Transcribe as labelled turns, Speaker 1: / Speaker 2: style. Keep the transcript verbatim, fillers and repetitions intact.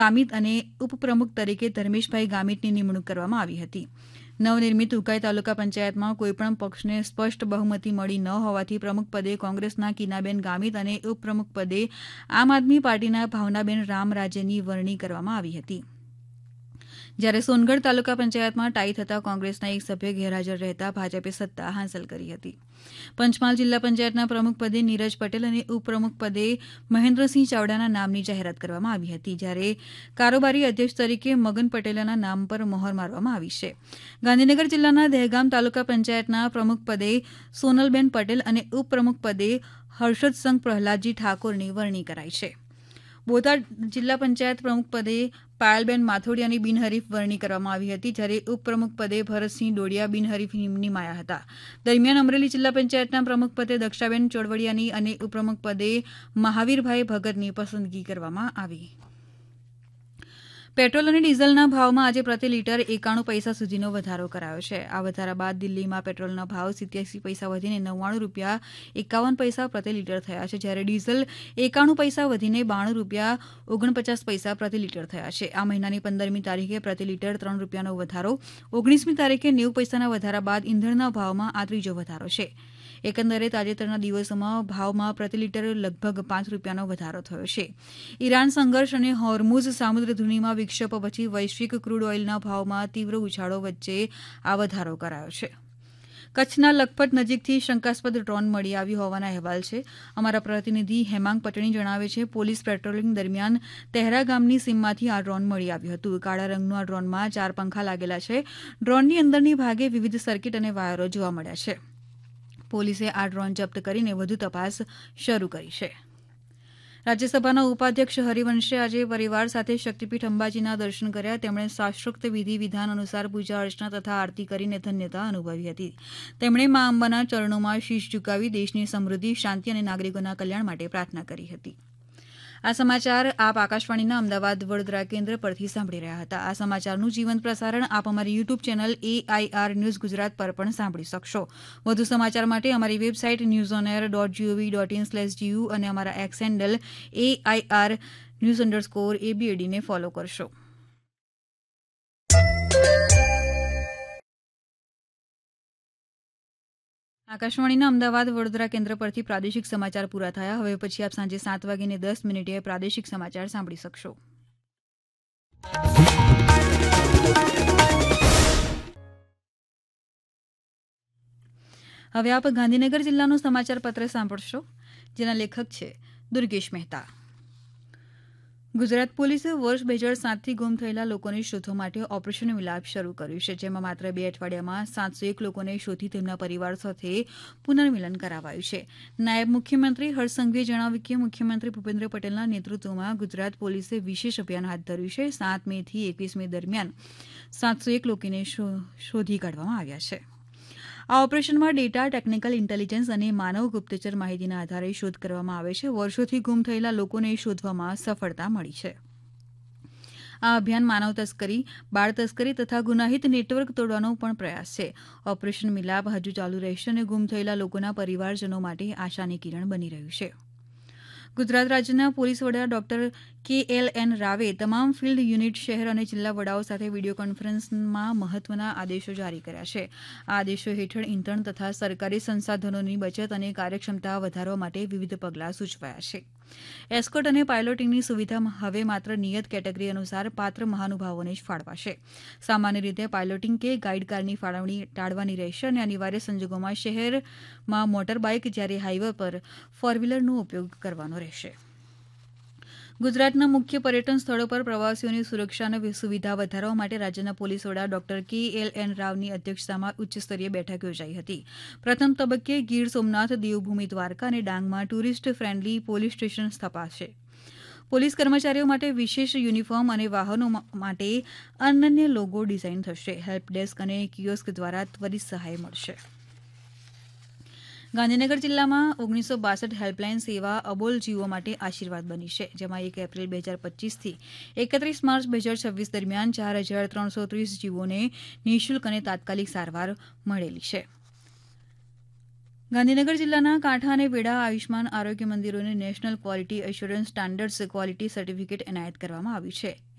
Speaker 1: ગામિત અને ઉપપ્રમુખ તરીકે ધર્મેશભાઈ ગામિતની નિમણૂક કરવામાં આવી હતી. નવનિર્મિત ઉકાઈ તાલુકા પંચાયતમાં કોઈપણ પક્ષને સ્પષ્ટ બહુમતી મળી ન હોવાથી પ્રમુખપદે કોંગ્રેસના કિનાબેન ગામિત અને ઉપપ્રમુખપદે આમ આદમી પાર્ટીના ભાવનાબેન રામરાજેની વરણી કરવામાં આવી હતી. જ્યારે સોનગઢ તાલુકા પંચાયતમાં ટાઈ થતાં કોંગ્રેસના એક સભ્ય ગેરહાજર રહેતા ભાજપે સત્તા હાંસલ કરી હતી. પંચમહાલ જિલ્લા પંચાયતના પ્રમુખપદે નીરજ પટેલ અને ઉપપ્રમુખપદે મહેન્દ્રસિંહ ચાવડાના નામની જાહેરાત કરવામાં આવી હતી. જ્યારે કારોબારી અધ્યક્ષ તરીકે મગન પટેલના નામ પર મહોર મારવામાં આવી છે. ગાંધીનગર જિલ્લાના દહેગામ તાલુકા પંચાયતના પ્રમુખપદે સોનલબેન પટેલ અને ઉપપ્રમુખપદે હર્ષદસંઘ પ્રહલાદજી ઠાકોરની વરણી કરાઈ છે. બોટાદ જિલ્લા પંચાયત પ્રમુખપદે પાયલબેન માથોડિયાની બિનહરીફ વરણી કરવામાં આવી હતી. જ્યારે ઉપપ્રમુખપદે ભરતસિંહ ડોડિયા બિનહરીફ નિમાયા હતા. દરમિયાન અમરેલી જિલ્લા પંચાયતના પ્રમુખપદે દક્ષાબેન ચોડવડિયાની અને ઉપપ્રમુખપદે મહાવીરભાઈ ભગતની પસંદગી કરવામાં આવી. પેટ્રોલ અને ડીઝલના ભાવમાં આજે પ્રતિ લીટર એકાણું પૈસા સુધીનો વધારો કરાયો છે. આ વધારા બાદ દિલ્હીમાં પેટ્રોલના ભાવ સિત્યાસી પૈસા વધીને નવ્વાણું રૂપિયા એકાવન પૈસા પ્રતિ લીટર થયા છે. જ્યારે ડીઝલ એકાણું પૈસા વધીને બાણું રૂપિયા ઓગણપચાસ પૈસા પ્રતિ લીટર થયા છે. આ મહિનાની પંદરમી તારીખે પ્રતિ લીટર ત્રણ રૂપિયાનો વધારો, ઓગણીસમી તારીખે નેવું પૈસાના વધારા બાદ ઇંધણના ભાવમાં આ ત્રીજો વધારો છે. એકંદરે તાજેતરના દિવસોમાં ભાવમાં પ્રતિ લીટર લગભગ પાંચ રૂપિયાનો વધારો થયો છે. ઈરાન સંઘર્ષ અને હોર્મુઝ સામુદ્રધુનીમાં વિક્ષેપ પછી વૈશ્વિક ક્રૂડ ઓઇલના ભાવમાં તીવ્ર ઉછાળો વચ્ચે આ વધારો કરાયો છે. કચ્છના લખપત નજીકથી શંકાસ્પદ ડ્રોન મળી આવ્યું હોવાના અહેવાલ છે. અમારા પ્રતિનિધિ હેમાંગ પટણી જણાવે છે, પોલીસ પેટ્રોલિંગ દરમિયાન તેહરા ગામની સીમમાંથી આ ડ્રોન મળી આવ્યું હતું. કાળા રંગનું આ ડ્રોનમાં ચાર પંખા લાગેલા છે. ડ્રોનની અંદરની ભાગે વિવિધ સર્કિટ અને વાયરો જોવા મળ્યા છે. પોલીસે આ ડ્રોન જપ્ત કરીને વધુ તપાસ શરૂ કરી છે. રાજ્યસભાના ઉપાધ્યક્ષ હરિવંશે આજે પરિવાર સાથે શક્તિપીઠ અંબાજીના દર્શન કર્યા. તેમણે શાસ્ત્રોક્ત વિધિ વિધાન અનુસાર પૂજા અર્ચના તથા આરતી કરીને ધન્યતા અનુભવી હતી. તેમણે મા અંબાના ચરણોમાં શીશ ઝુકાવી દેશની સમૃદ્ધિ, શાંતિ અને નાગરિકોના કલ્યાણ માટે પ્રાર્થના કરી હતી. આ સમાચાર આપ આકાશવાણીના અમદાવાદ વડોદરા કેન્દ્ર પરથી સાંભળી રહ્યા હતા. આ સમાચારનું જીવંત પ્રસારણ આપ અમારી YouTube channel AIR news Gujarat પર પણ સાંભળી શકશો. વધુ સમાચાર માટે અમારી website news on air dot GOV dot in slash GU અને અમારા x handle AIR news underscore એબીએડીને follow કરશો. આકાશવાણીના અમદાવાદ વડોદરા કેન્દ્ર પરથી પ્રાદેશિક સમાચાર પૂરા થયા. હવે પછી આપ સાંજે સાત વાગીને દસ મિનિટે પ્રાદેશિક સમાચાર સાંભળી શકશો. હવે આપ ગાંધીનગર જિલ્લાનું સમાચાર પત્ર સાંભળશો, જેના લેખક છે દુર્ગેશ મહેતા. ગુજરાત પોલીસે વર્ષ બે હજાર સાતથી ગુમ થયેલા લોકોને શોધવા માટે ઓપરેશન મિલાપ શરૂ કર્યું છે. જેમાં માત્ર બે અઠવાડિયામાં સાતસો એક લોકોને શોધી તેમના પરિવાર સાથે પુનર્મિલન કરાવાયું છે. નાયબ મુખ્યમંત્રી હર્ષ સંઘવીએ જણાવ્યું કે મુખ્યમંત્રી ભૂપેન્દ્ર પટેલના નેતૃત્વમાં ગુજરાત પોલીસે વિશેષ અભિયાન હાથ ધર્યું છે. સાત મે થી એકવીસ મે દરમિયાન સાતસો એક લોકોને શોધી કાઢવામાં આવ્યા છે. આ ઓપરેશનમાં ડેટા, ટેકનિકલ ઇન્ટેલિજન્સ અને માનવ ગુપ્તચર માહિતીના આધારે શોધ કરવામાં આવે છે. વર્ષોથી ગુમ થયેલા લોકોને શોધવામાં સફળતા મળી છે. આ અભિયાન માનવ તસ્કરી, બાળ તસ્કરી તથા ગુનાહિત નેટવર્ક તોડવાનો પણ પ્રયાસ છે. ઓપરેશન મિલાપ હજુ ચાલુ રહેશે અને ગુમ થયેલા લોકોના પરિવારજનો માટે આશાની કિરણ બની રહ્યું છે. ગુજરાત રાજ્યના પોલીસ વડા ડોક્ટર કે એલ એન રાવે તમામ ફિલ્ડ યુનિટ, શહેર અને જિલ્લા વડાઓ સાથે વિડીયો કોન્ફરન્સમાં મહત્વના આદેશો જારી કર્યા છે. આ આદેશો હેઠળ ઇંધણ તથા સરકારી સંસાધનોની બચત અને કાર્યક્ષમતા વધારવા માટે વિવિધ પગલાં સૂચવાયા છે. એસ્કોર્ટ અને પાયલોટિંગની સુવિધા હવે માત્ર નિયત કેટેગરી અનુસાર પાત્ર મહાનુભાવોને જ ફાળવાશે. સામાન્ય રીતે પાયલોટિંગ કે ગાઈડ કારની ફાળવણી ટાળવાની રહેશે અને અનિવાર્ય સંજોગોમાં શહેરમાં મોટર બાઇક, જ્યારે હાઈવે પર ફોર વ્હીલરનો ઉપયોગ કરવાનો રહેશે. ગુજરાતના મુખ્ય પર્યટન સ્થળો પર પ્રવાસીઓની સુરક્ષા અને સુવિધા વધારવા માટે રાજ્યના પોલીસ વડા ડોક્ટર કે એલ એન રાવની અધ્યક્ષતામાં ઉચ્ચસ્તરીય બેઠક યોજાઈ હતી. પ્રથમ તબક્કે ગીર સોમનાથ, દેવભૂમિ દ્વારકા અને ડાંગમાં tourist friendly police station સ્થપાશે. Police કર્મચારીઓ માટે વિશેષ યુનિફોર્મ અને વાહનો માટે અનન્ય લોગો ડિઝાઇન થશે. હેલ્પ ડેસ્ક અને કિયોસ્ક દ્વારા ત્વરિત સહાય મળશે. ગાંધીનગર જિલ્લામાં ઓગણીસો બાસઠ હેલ્પલાઇન સેવા અબોલ જીવો માટે આશીર્વાદ બની છે. જેમાં એક એપ્રિલ બે હજાર પચીસથી એકત્રીસ માર્ચ બે હજાર છવ્વીસ દરમિયાન ચાર હજાર ત્રણસો ત્રીસ જીવોને નિઃશુલ્ક અને તાત્કાલિક સારવાર મળેલી છે. ગાંધીનગર જિલ્લાના કાંઠા અને વેડા આયુષ્માન આરોગ્ય મંદિરોને national quality assurance standards quality certificate એનાયત કરવામાં આવ્યું છે